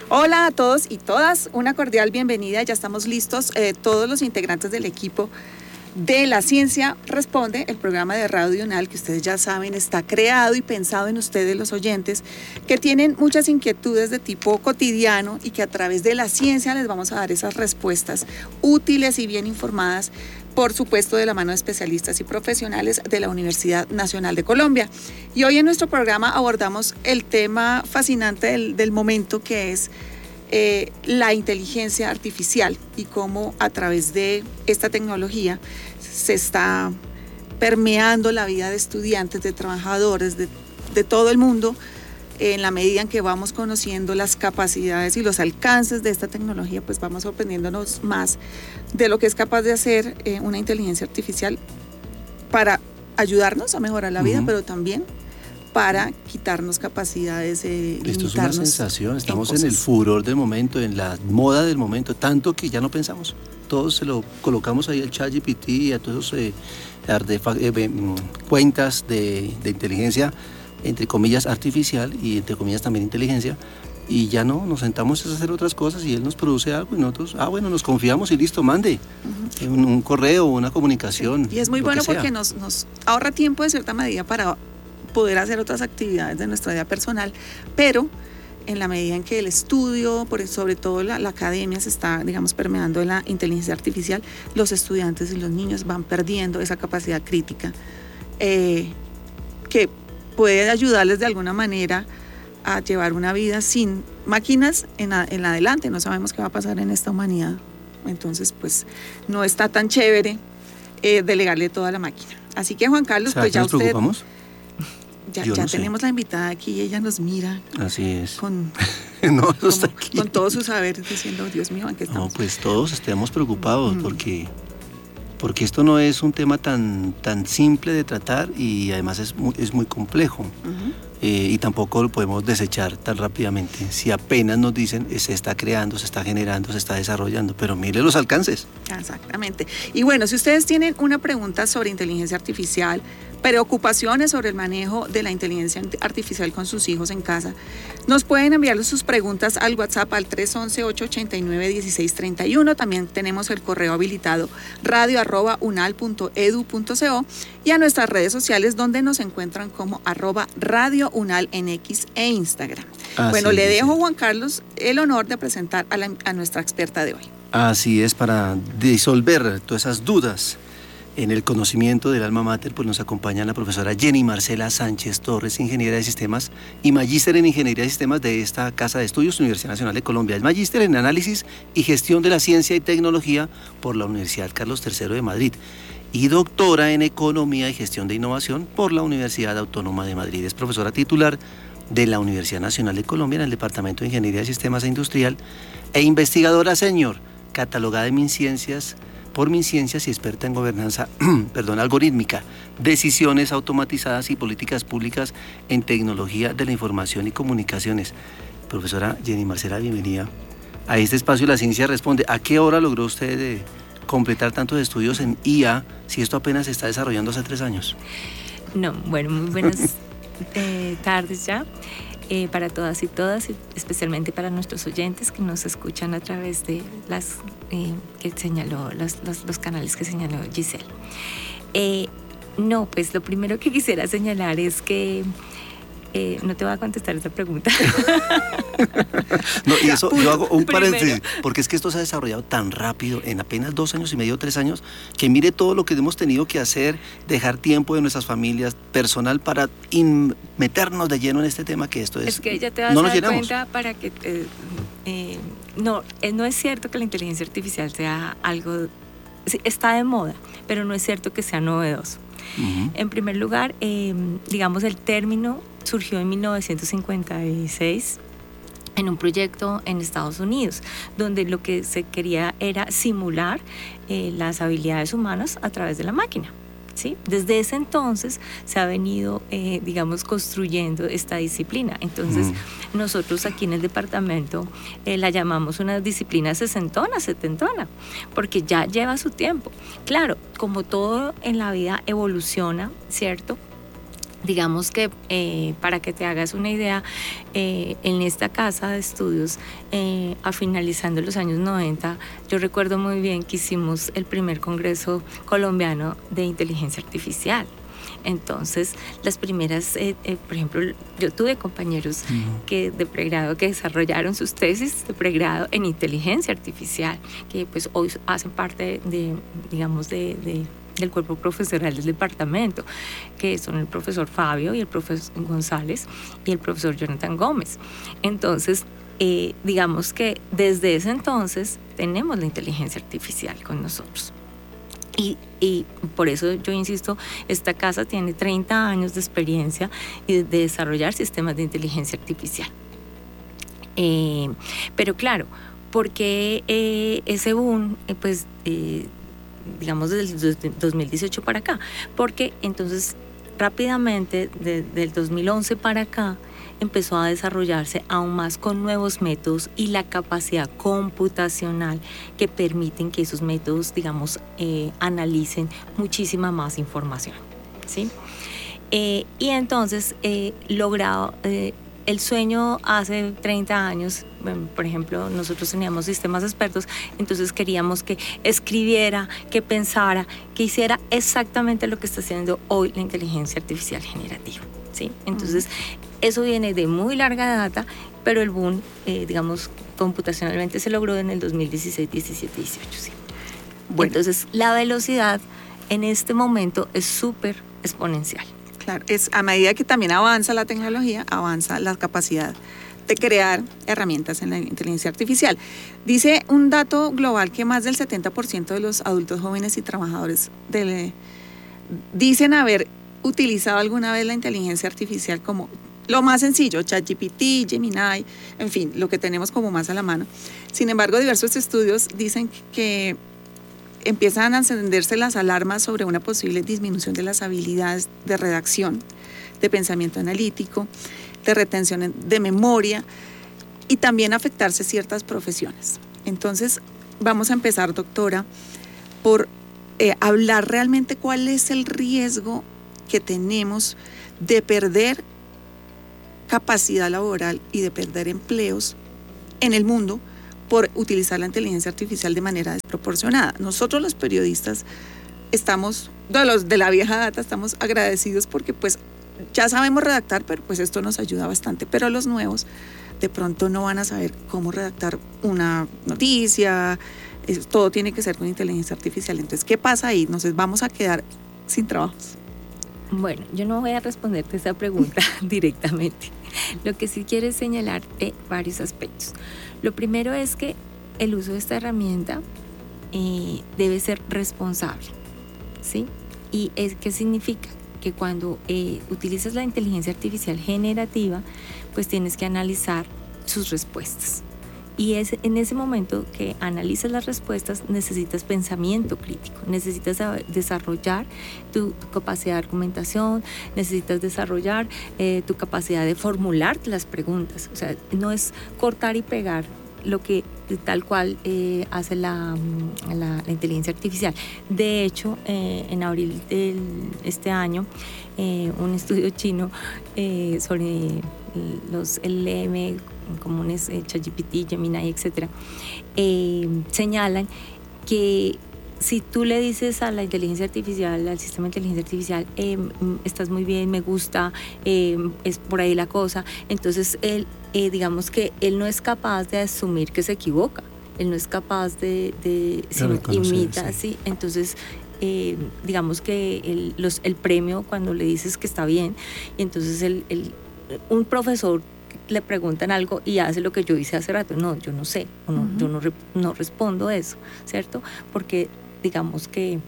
Hola a todos y todas, una cordial bienvenida. Ya estamos listos, todos los integrantes del equipo de La Ciencia Responde, el programa de Radio UNAL que ustedes ya saben está creado y pensado en ustedes los oyentes que tienen muchas inquietudes de tipo cotidiano y que a través de la ciencia les vamos a dar esas respuestas útiles y bien informadas, por supuesto de la mano de especialistas y profesionales de la Universidad Nacional de Colombia. Y hoy en nuestro programa abordamos el tema fascinante del momento, que es la inteligencia artificial y cómo a través de esta tecnología se está permeando la vida de estudiantes, de trabajadores, de todo el mundo, en la medida en que vamos conociendo las capacidades y los alcances de esta tecnología, pues vamos sorprendiéndonos más de lo que es capaz de hacer una inteligencia artificial para ayudarnos a mejorar la vida, pero también para quitarnos capacidades, Esto es una sensación, estamos en el furor del momento, en la moda del momento, tanto que ya no pensamos. Todos se lo colocamos ahí al ChatGPT y a todos esos cuentas de inteligencia, entre comillas artificial y entre comillas también inteligencia, y ya no, nos sentamos a hacer otras cosas y él nos produce algo y nosotros, bueno, nos confiamos y listo, mande un correo, una comunicación. Sí. Y es muy bueno porque nos ahorra tiempo de cierta medida para poder hacer otras actividades de nuestra vida personal, pero en la medida en que el estudio, sobre todo la academia, se está, digamos, permeando en la inteligencia artificial, los estudiantes y los niños van perdiendo esa capacidad crítica que puede ayudarles de alguna manera a llevar una vida sin máquinas en adelante. No sabemos qué va a pasar en esta humanidad. Entonces, pues, no está tan chévere delegarle toda la máquina. Así que, Juan Carlos, pues ya usted... ¿Preocupamos? Ya tenemos la invitada aquí y ella nos mira. Así es. Con todo su saber, diciendo, Dios mío, ¿en qué estamos? No, pues todos estemos preocupados porque esto no es un tema tan simple de tratar y además es muy complejo. Y tampoco lo podemos desechar tan rápidamente. Si apenas nos dicen se está creando, se está generando, se está desarrollando, pero mire los alcances. Exactamente. Y bueno, si ustedes tienen una pregunta sobre inteligencia artificial, preocupaciones sobre el manejo de la inteligencia artificial con sus hijos en casa, nos pueden enviar sus preguntas al WhatsApp al 311-889-1631. También tenemos el correo habilitado radio@unal.edu.co y a nuestras redes sociales, donde nos encuentran como @Radio Unal en X e Instagram. Bueno, le dejo, Juan Carlos, el honor de presentar a nuestra experta de hoy. Así es, para disolver todas esas dudas en el conocimiento del alma mater, pues nos acompaña la profesora Jenny Marcela Sánchez Torres, ingeniera de sistemas y magíster en ingeniería de sistemas de esta Casa de Estudios Universidad Nacional de Colombia. Es magíster en análisis y gestión de la ciencia y tecnología por la Universidad Carlos III de Madrid y doctora en economía y gestión de innovación por la Universidad Autónoma de Madrid. Es profesora titular de la Universidad Nacional de Colombia en el Departamento de Ingeniería de Sistemas e Industrial e investigadora senior, catalogada de MinCiencias y experta en gobernanza algorítmica, decisiones automatizadas y políticas públicas en tecnología de la información y comunicaciones. Profesora Jenny Marcela, bienvenida a este espacio La Ciencia Responde. ¿A qué hora logró usted completar tantos estudios en IA si esto apenas se está desarrollando hace 3 años? No, bueno, muy buenas tardes ya. Para todas y especialmente para nuestros oyentes que nos escuchan a través de las que señaló los canales que señaló Giselle. No, pues lo primero que quisiera señalar es que no te voy a contestar esa pregunta. No, y eso, yo hago un paréntesis, porque es que esto se ha desarrollado tan rápido, en apenas 2 años y medio, 3 años, que mire todo lo que hemos tenido que hacer, dejar tiempo de nuestras familias, personal, para meternos de lleno en este tema, que esto es que ya te vas a dar cuenta para que... no es cierto que la inteligencia artificial sea algo... Está de moda, pero no es cierto que sea novedoso. En primer lugar, digamos, el término surgió en 1956 en un proyecto en Estados Unidos, donde lo que se quería era simular las habilidades humanas a través de la máquina. ¿Sí? Desde ese entonces se ha venido, construyendo esta disciplina. Entonces, nosotros aquí en el departamento la llamamos una disciplina sesentona, setentona, porque ya lleva su tiempo. Claro, como todo en la vida evoluciona, ¿cierto? Digamos que para que te hagas una idea, en esta casa de estudios, a finalizando los años 90, yo recuerdo muy bien que hicimos el primer Congreso Colombiano de Inteligencia Artificial. Entonces, las primeras, por ejemplo, yo tuve compañeros que de pregrado que desarrollaron sus tesis de pregrado en inteligencia artificial, que pues hoy hacen parte del cuerpo profesional del departamento, que son el profesor Fabio y el profesor González y el profesor Jonathan Gómez. Entonces, digamos que desde ese entonces tenemos la inteligencia artificial con nosotros. Y por eso yo insisto, esta casa tiene 30 años de experiencia de desarrollar sistemas de inteligencia artificial. Pero claro, ¿por qué ese boom? Digamos desde el 2018 para acá, porque entonces rápidamente del 2011 para acá empezó a desarrollarse aún más con nuevos métodos y la capacidad computacional que permiten que esos métodos, digamos, analicen muchísima más información, ¿sí? Y entonces logrado el sueño hace 30 años, por ejemplo, nosotros teníamos sistemas expertos, entonces queríamos que escribiera, que pensara, que hiciera exactamente lo que está haciendo hoy la inteligencia artificial generativa, ¿sí? Entonces, eso viene de muy larga data, pero el boom, digamos, computacionalmente se logró en el 2016, 17, 18, ¿sí? Bueno. Entonces, la velocidad en este momento es súper exponencial. Claro, es a medida que también avanza la tecnología, avanza la capacidad de crear herramientas en la inteligencia artificial. Dice un dato global que más del 70% de los adultos jóvenes y trabajadores dicen haber utilizado alguna vez la inteligencia artificial como lo más sencillo, ChatGPT, Gemini, en fin, lo que tenemos como más a la mano. Sin embargo, diversos estudios dicen que empiezan a encenderse las alarmas sobre una posible disminución de las habilidades de redacción, de pensamiento analítico, de retención de memoria y también afectarse ciertas profesiones. Entonces, vamos a empezar, doctora, por hablar realmente cuál es el riesgo que tenemos de perder capacidad laboral y de perder empleos en el mundo por utilizar la inteligencia artificial de manera desproporcionada. Nosotros los periodistas estamos, los de la vieja data, estamos agradecidos porque pues ya sabemos redactar, pero pues esto nos ayuda bastante, pero los nuevos de pronto no van a saber cómo redactar una noticia, todo tiene que ser con inteligencia artificial. Entonces, ¿qué pasa ahí? Nos vamos a quedar sin trabajos. Bueno, yo no voy a responderte esa pregunta directamente. Lo que sí quiero es señalar varios aspectos. Lo primero es que el uso de esta herramienta debe ser responsable, ¿sí? ¿Y qué significa? Que cuando utilizas la inteligencia artificial generativa, pues tienes que analizar sus respuestas. Y es en ese momento que analizas las respuestas, necesitas pensamiento crítico, necesitas desarrollar tu capacidad de argumentación, necesitas desarrollar tu capacidad de formular las preguntas. O sea, no es cortar y pegar lo que tal cual hace la inteligencia artificial. De hecho, en abril de este año, un estudio chino sobre los LLM comunes, ChatGPT, Gemini, etcétera, señalan que si tú le dices a la inteligencia artificial, al sistema de inteligencia artificial, estás muy bien, me gusta, es por ahí la cosa, entonces él, digamos que él no es capaz de asumir que se equivoca, él no es capaz de sino imita, ¿sí? Entonces digamos que el premio cuando le dices que está bien, y entonces un profesor le preguntan algo y hace lo que yo hice hace rato, no, yo no sé, yo no respondo eso, ¿cierto? Porque digamos que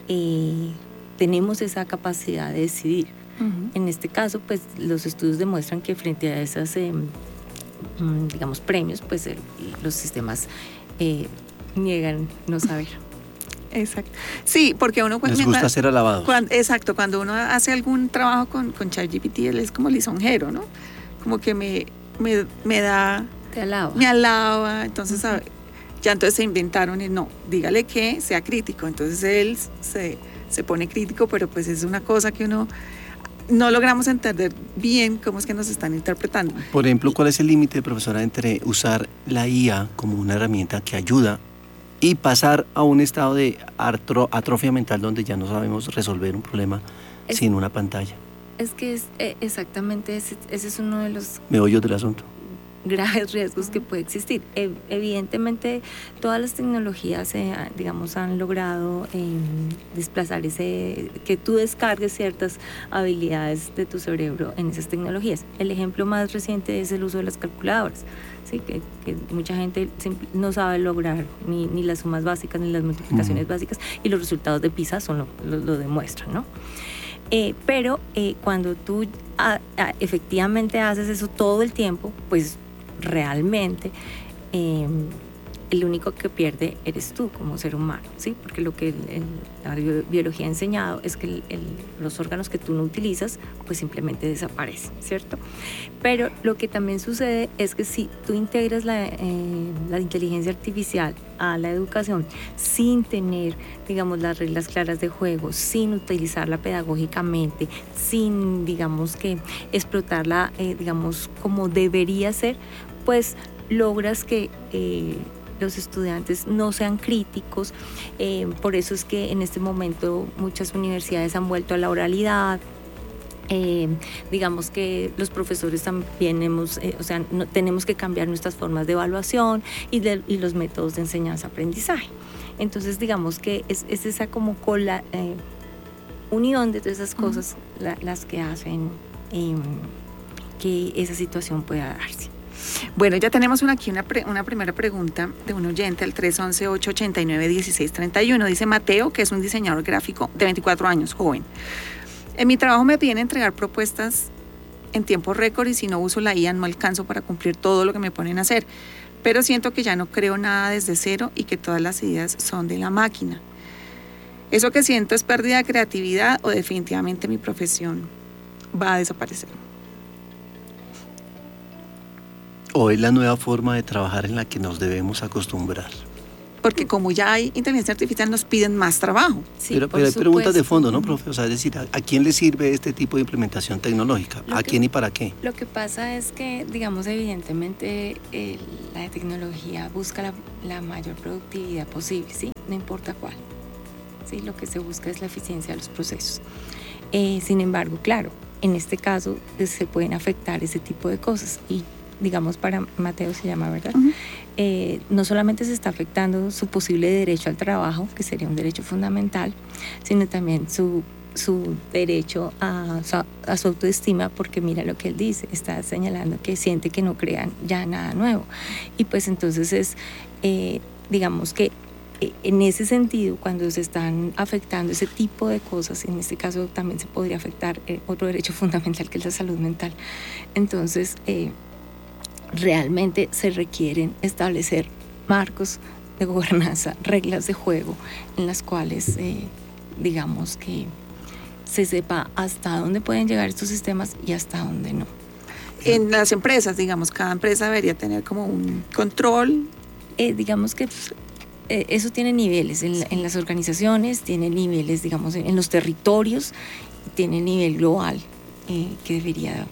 tenemos esa capacidad de decidir. En este caso, pues los estudios demuestran que frente a esas, digamos, premios, pues los sistemas niegan no saber. Exacto. Sí, porque uno les gusta ser alabados. Exacto, cuando uno hace algún trabajo con ChatGPT, él es como lisonjero, ¿no? Como que me da... Te alaba. Me alaba, entonces ya entonces se inventaron, no, dígale que sea crítico, entonces él se pone crítico, pero pues es una cosa que uno... no logramos entender bien cómo es que nos están interpretando. Por ejemplo, ¿cuál es el límite, profesora, entre usar la IA como una herramienta que ayuda y pasar a un estado de atrofia mental donde ya no sabemos resolver un problema sin una pantalla? Es que exactamente ese es uno de los meollos del asunto. Graves riesgos que puede existir. Evidentemente, todas las tecnologías, digamos, han logrado desplazar que tú descargues ciertas habilidades de tu cerebro en esas tecnologías. El ejemplo más reciente es el uso de las calculadoras, ¿sí? que mucha gente no sabe lograr ni las sumas básicas ni las multiplicaciones básicas, y los resultados de PISA lo demuestran, ¿no? Pero cuando tú efectivamente haces eso todo el tiempo, pues realmente el único que pierde eres tú como ser humano, ¿sí? Porque lo que la biología ha enseñado es que los órganos que tú no utilizas pues simplemente desaparecen, ¿cierto? Pero lo que también sucede es que si tú integras la inteligencia artificial a la educación sin tener, digamos, las reglas claras de juego, sin utilizarla pedagógicamente, sin, digamos, que explotarla, digamos, como debería ser, pues logras que los estudiantes no sean críticos. Por eso es que en este momento muchas universidades han vuelto a la oralidad. Digamos que los profesores también tenemos que cambiar nuestras formas de evaluación y los métodos de enseñanza-aprendizaje. Entonces, digamos que es esa como unión de todas esas cosas las que hacen que esa situación pueda darse. Bueno, ya tenemos aquí una primera pregunta de un oyente al 311-889-1631. Dice Mateo, que es un diseñador gráfico de 24 años, joven. En mi trabajo me piden entregar propuestas en tiempo récord y si no uso la IA no alcanzo para cumplir todo lo que me ponen a hacer. Pero siento que ya no creo nada desde cero y que todas las ideas son de la máquina. ¿Eso que siento es pérdida de creatividad o definitivamente mi profesión va a desaparecer? ¿O es la nueva forma de trabajar en la que nos debemos acostumbrar? Porque como ya hay inteligencia artificial nos piden más trabajo. Sí, pero hay preguntas de fondo, ¿no, profe? O sea, es decir, ¿a quién le sirve este tipo de implementación tecnológica? ¿A quién y para qué? Lo que pasa es que, digamos, evidentemente la tecnología busca la mayor productividad posible, ¿sí? No importa cuál. ¿Sí? Lo que se busca es la eficiencia de los procesos. Sin embargo, claro, en este caso se pueden afectar ese tipo de cosas y digamos para Mateo se llama, ¿verdad? Uh-huh. No solamente se está afectando su posible derecho al trabajo, que sería un derecho fundamental, sino también su derecho a su autoestima, porque mira lo que él dice, está señalando que siente que no crean ya nada nuevo. Y pues entonces es, digamos que en ese sentido, cuando se están afectando ese tipo de cosas, en este caso también se podría afectar otro derecho fundamental que es la salud mental. Entonces, realmente se requieren establecer marcos de gobernanza, reglas de juego en las cuales digamos que se sepa hasta dónde pueden llegar estos sistemas y hasta dónde no. En las empresas, digamos, cada empresa debería tener como un control. Digamos que eso tiene niveles en las organizaciones, tiene niveles, digamos, en los territorios, tiene nivel global que debería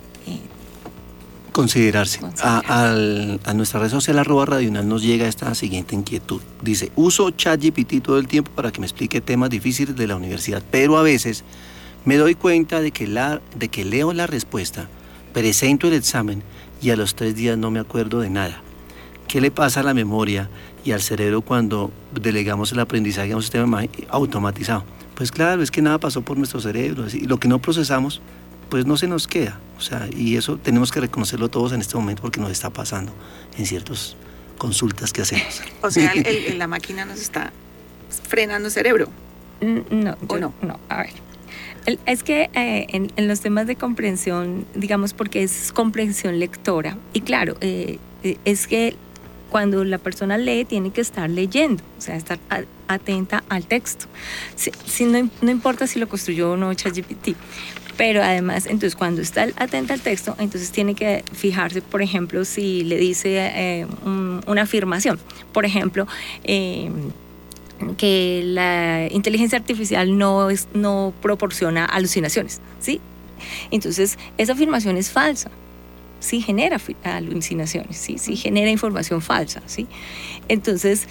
considerarse. A nuestra red social @radiounal nos llega esta siguiente inquietud. Dice, uso ChatGPT todo el tiempo para que me explique temas difíciles de la universidad, pero a veces me doy cuenta de que leo la respuesta, presento el examen y a los 3 días no me acuerdo de nada. ¿Qué le pasa a la memoria y al cerebro cuando delegamos el aprendizaje a un sistema automatizado? Pues claro, es que nada pasó por nuestro cerebro y lo que no procesamos pues no se nos queda, o sea, y eso tenemos que reconocerlo todos en este momento porque nos está pasando en ciertas consultas que hacemos. O sea, la máquina nos está frenando el cerebro. No, a ver. Es que en los temas de comprensión, digamos, porque es comprensión lectora, y claro, es que cuando la persona lee tiene que estar leyendo, o sea, estar atenta al texto. No importa si lo construyó o no ChatGPT. Pero además, entonces cuando está atenta al texto, entonces tiene que fijarse, por ejemplo, si le dice una afirmación. Por ejemplo, que la inteligencia artificial no proporciona alucinaciones, ¿sí? Entonces, esa afirmación es falsa. Sí genera alucinaciones, sí genera información falsa, ¿sí? Entonces,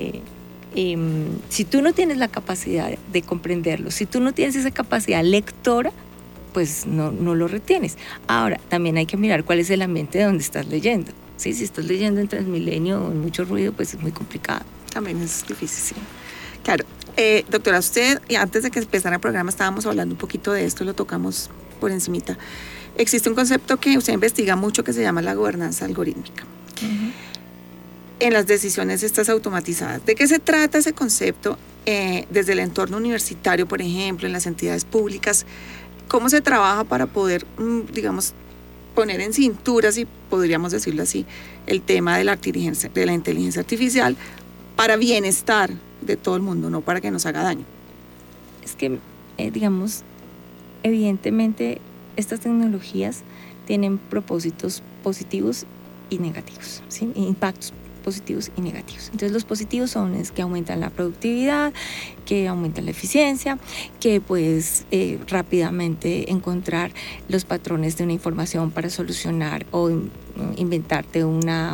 si tú no tienes la capacidad de comprenderlo, si tú no tienes esa capacidad lectora, pues no lo retienes. Ahora, también hay que mirar cuál es el ambiente de donde estás leyendo, ¿sí? Si estás leyendo en Transmilenio o en mucho ruido, pues es muy complicado. También es difícil, sí. Claro. Doctora, usted, y antes de que empezara el programa estábamos hablando un poquito de esto, lo tocamos por encimita. Existe un concepto que usted investiga mucho que se llama la gobernanza algorítmica. Uh-huh. En las decisiones estas automatizadas. ¿De qué se trata ese concepto desde el entorno universitario, por ejemplo, en las entidades públicas? ¿Cómo se trabaja para poder, digamos, poner en cintura, si podríamos decirlo así, el tema de la inteligencia artificial para bienestar de todo el mundo, no para que nos haga daño? Es que, digamos, evidentemente estas tecnologías tienen propósitos positivos y negativos, ¿sí? Impactos positivos y negativos. Entonces los positivos son que aumentan la productividad, que aumentan la eficiencia, que puedes rápidamente encontrar los patrones de una información para solucionar o inventarte una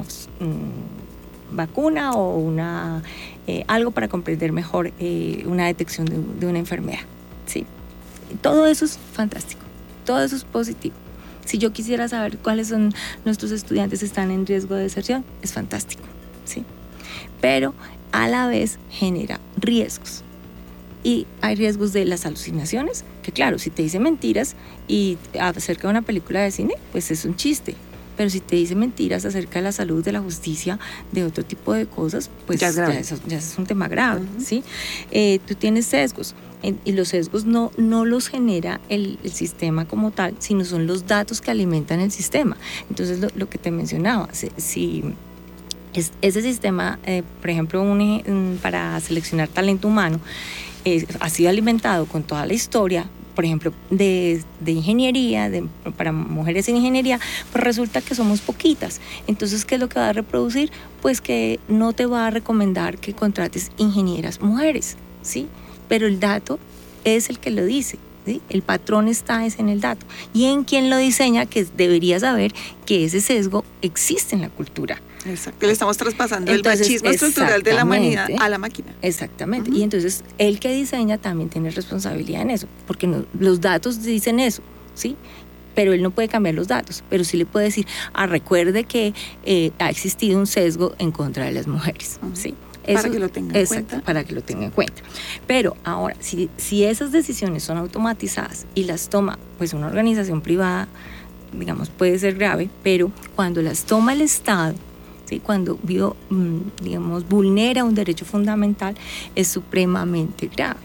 vacuna o algo para comprender mejor una detección de una enfermedad, ¿sí? Todo eso es fantástico, todo eso es positivo. Si yo quisiera saber cuáles son nuestros estudiantes que están en riesgo de deserción, es fantástico, ¿sí? Pero a la vez genera riesgos. Y hay riesgos de las alucinaciones, que claro, si te dice mentiras y acerca de una película de cine, pues es un chiste. Pero si te dice mentiras acerca de la salud, de la justicia, de otro tipo de cosas, pues ya es un tema grave, uh-huh. ¿Sí? Tú tienes sesgos. Y los sesgos no los genera el sistema como tal, sino son los datos que alimentan el sistema. Entonces, lo que te mencionaba, si ese sistema, por ejemplo, para seleccionar talento humano, ha sido alimentado con toda la historia, por ejemplo, de ingeniería, para mujeres en ingeniería, pues resulta que somos poquitas. Entonces, ¿qué es lo que va a reproducir? Pues que no te va a recomendar que contrates ingenieras mujeres, ¿sí? Pero el dato es el que lo dice, ¿sí? El patrón es en el dato. Y en quien lo diseña, que debería saber que ese sesgo existe en la cultura. Exacto. Le estamos traspasando entonces, el machismo estructural de la humanidad a la máquina. Exactamente. Uh-huh. Y entonces el que diseña también tiene responsabilidad en eso, porque los datos dicen eso, ¿sí? Pero él no puede cambiar los datos, pero sí le puede decir, recuerde que ha existido un sesgo en contra de las mujeres, uh-huh. ¿Sí? Eso, para que lo tenga en cuenta. Para que lo tenga en cuenta. Pero ahora, si esas decisiones son automatizadas y las toma pues una organización privada, digamos, puede ser grave, pero cuando las toma el Estado, ¿sí? Cuando digamos, vulnera un derecho fundamental, es supremamente grave.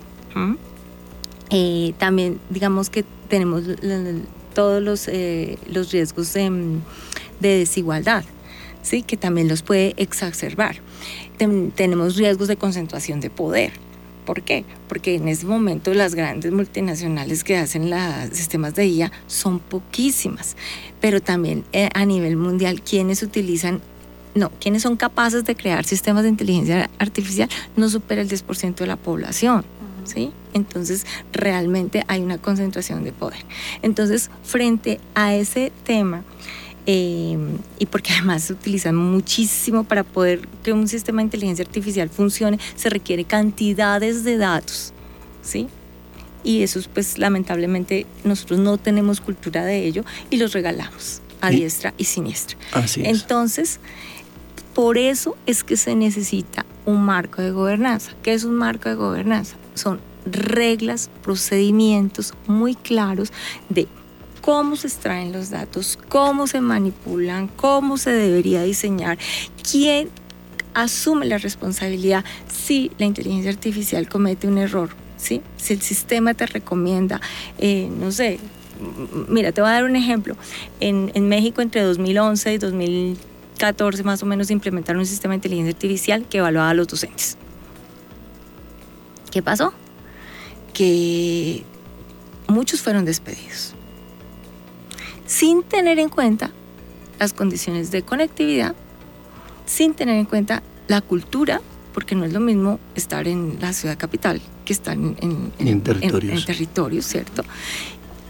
También, digamos que tenemos todos los riesgos de desigualdad, ¿sí? Que también los puede exacerbar. Tenemos riesgos de concentración de poder. ¿Por qué? Porque en ese momento las grandes multinacionales que hacen los sistemas de IA son poquísimas, pero también a nivel mundial, quienes son capaces de crear sistemas de inteligencia artificial no supera el 10% de la población, ¿sí? Entonces realmente hay una concentración de poder. Entonces, frente a ese tema, y porque además se utiliza muchísimo para poder que un sistema de inteligencia artificial funcione, se requiere cantidades de datos, ¿sí? Y eso, pues lamentablemente nosotros no tenemos cultura de ello y los regalamos a diestra y siniestra. Así es. Entonces, por eso es que se necesita un marco de gobernanza. ¿Qué es un marco de gobernanza? Son reglas, procedimientos muy claros de cómo se extraen los datos, cómo se manipulan, cómo se debería diseñar, quién asume la responsabilidad si la inteligencia artificial comete un error, ¿sí? Si el sistema te recomienda, no sé, mira, te voy a dar un ejemplo. En México entre 2011 y 2014 más o menos implementaron un sistema de inteligencia artificial que evaluaba a los docentes. ¿Qué pasó? Que muchos fueron despedidos, sin tener en cuenta las condiciones de conectividad, sin tener en cuenta la cultura, porque no es lo mismo estar en la ciudad capital que estar en territorios, ¿cierto?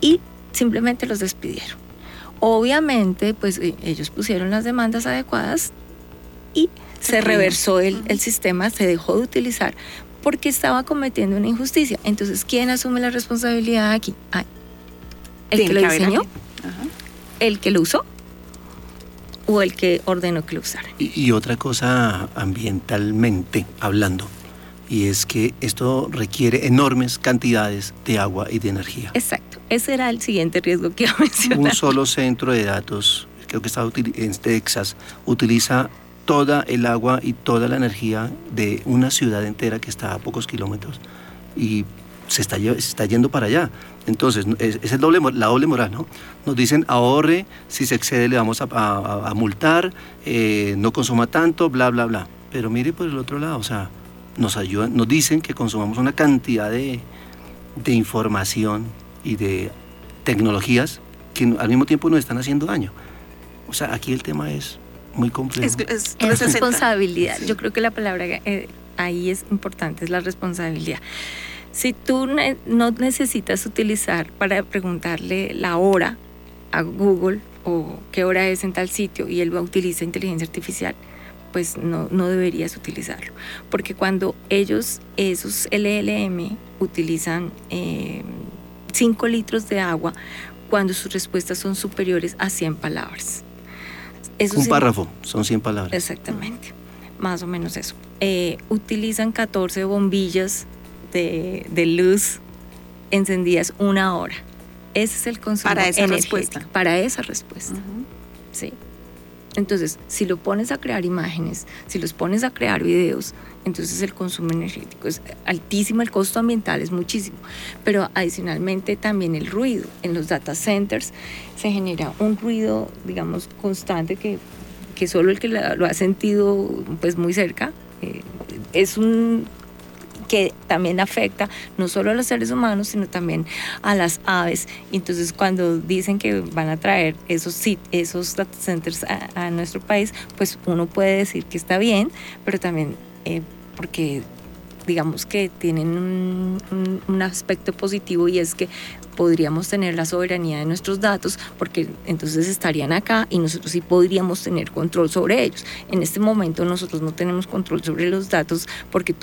y simplemente los despidieron. Obviamente, pues ellos pusieron las demandas adecuadas y se reversó el sistema, se dejó de utilizar porque estaba cometiendo una injusticia. Entonces, ¿quién asume la responsabilidad aquí? ¿El que lo diseñó? ¿El que lo usó? ¿O el que ordenó que lo usara? Y otra cosa ambientalmente hablando, y es que esto requiere enormes cantidades de agua y de energía. Exacto, ese era el siguiente riesgo que iba a mencionar. Un solo centro de datos, creo que está en Texas, utiliza toda el agua y toda la energía de una ciudad entera que está a pocos kilómetros y se está yendo para allá. Entonces, es la doble moral, ¿no? Nos dicen, ahorre, si se excede le vamos a multar, no consuma tanto, bla, bla, bla. Pero mire por el otro lado, o sea, nos ayudan, nos dicen que consumamos una cantidad de información y de tecnologías que al mismo tiempo nos están haciendo daño. O sea, aquí el tema es muy complejo. Es responsabilidad. Yo creo que la palabra ahí es importante, es la responsabilidad. Si tú no necesitas utilizar para preguntarle la hora a Google o qué hora es en tal sitio y él utiliza inteligencia artificial, pues no deberías utilizarlo. Porque cuando esos LLM utilizan 5 litros de agua, cuando sus respuestas son superiores a 100 palabras. Un párrafo, son 100 palabras. Exactamente, más o menos eso. Utilizan 14 bombillas de luz encendidas 1 hora. Ese es el consumo para esa energético. Respuesta. Para esa respuesta. Sí. Entonces, si lo pones a crear imágenes, si los pones a crear videos, entonces el consumo energético es altísimo, el costo ambiental es muchísimo. Pero adicionalmente también el ruido. En los data centers se genera un ruido, digamos, constante que solo el que lo ha sentido pues muy cerca, es un que también afecta no solo a los seres humanos, sino también a las aves. Entonces, cuando dicen que van a traer esos data centers a nuestro país, pues uno puede decir que está bien, pero también porque digamos que tienen un aspecto positivo, y es que podríamos tener la soberanía de nuestros datos, porque entonces estarían acá y nosotros sí podríamos tener control sobre ellos. En este momento nosotros no tenemos control sobre los datos porque